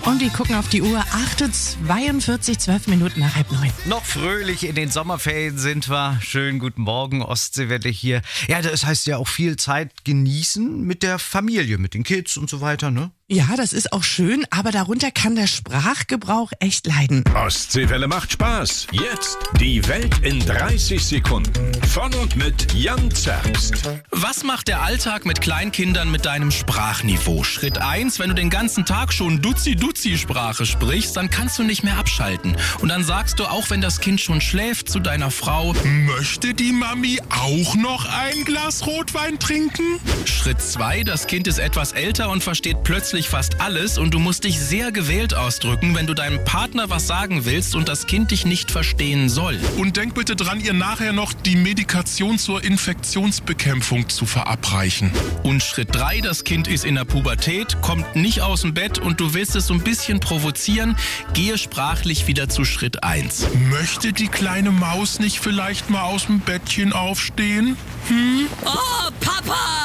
Und wir gucken auf die Uhr. 8:42, 12 Minuten nach 8:30. Noch fröhlich in den Sommerferien sind wir. Schönen guten Morgen, Ostseewelle hier. Ja, das heißt ja auch viel Zeit genießen mit der Familie, mit den Kids und so weiter, ne? Ja, das ist auch schön, aber darunter kann der Sprachgebrauch echt leiden. Ostseewelle macht Spaß. Jetzt die Welt in 30 Sekunden. Von und mit Jan Zerbst. Was macht der Alltag mit Kleinkindern mit deinem Sprachniveau? Schritt 1, wenn du den ganzen Tag schon Duzi-Duzi-Sprache sprichst, dann kannst du nicht mehr abschalten. Und dann sagst du, auch wenn das Kind schon schläft, zu deiner Frau: Möchte die Mami auch noch ein Glas Rotwein trinken? Schritt 2, das Kind ist etwas älter und versteht plötzlich fast alles und du musst dich sehr gewählt ausdrücken, wenn du deinem Partner was sagen willst und das Kind dich nicht verstehen soll. Und denk bitte dran, ihr nachher noch die Medikation zur Infektionsbekämpfung zu verabreichen. Und Schritt 3, das Kind ist in der Pubertät, kommt nicht aus dem Bett und du willst es so ein bisschen provozieren, gehe sprachlich wieder zu Schritt 1. Möchte die kleine Maus nicht vielleicht mal aus dem Bettchen aufstehen? Oh, Papa!